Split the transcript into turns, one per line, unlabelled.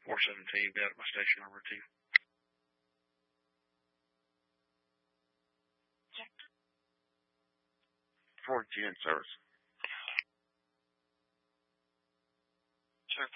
417, be out at my station on routine.
Check. 410 service.